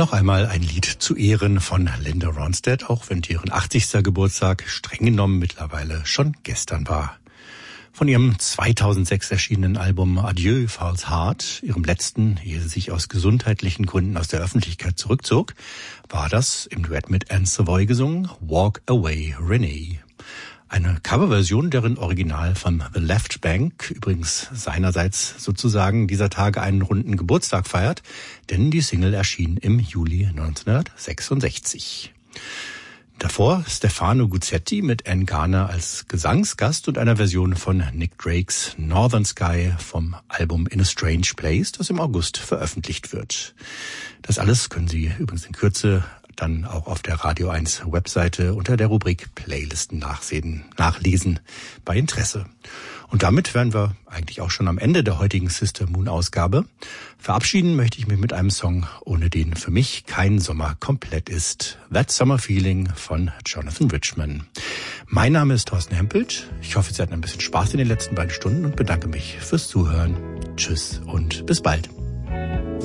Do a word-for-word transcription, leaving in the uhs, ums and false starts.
Noch einmal ein Lied zu Ehren von Linda Ronstadt, auch wenn deren achtzigster Geburtstag streng genommen mittlerweile schon gestern war. Von ihrem zweitausendsechs erschienenen Album Adieu False Heart, ihrem letzten, ehe sie sich aus gesundheitlichen Gründen aus der Öffentlichkeit zurückzog, war das im Duett mit Anne Savoy gesungen Walk Away Renee. Eine Coverversion, deren Original von The Left Bank übrigens seinerseits sozusagen dieser Tage einen runden Geburtstag feiert, denn die Single erschien im Juli neunzehnhundertsechsundsechzig. Davor Stefano Guzzetti mit Anne Garner als Gesangsgast und einer Version von Nick Drakes Northern Sky vom Album In a Strange Place, das im August veröffentlicht wird. Das alles können Sie übrigens in Kürze dann auch auf der Radio eins Webseite unter der Rubrik Playlisten nachsehen, nachlesen bei Interesse. Und damit wären wir eigentlich auch schon am Ende der heutigen Sister Moon Ausgabe. Verabschieden möchte ich mich mit einem Song, ohne den für mich kein Sommer komplett ist. That Summer Feeling von Jonathan Richman. Mein Name ist Thorsten Hempelt. Ich hoffe, Sie hatten ein bisschen Spaß in den letzten beiden Stunden und bedanke mich fürs Zuhören. Tschüss und bis bald.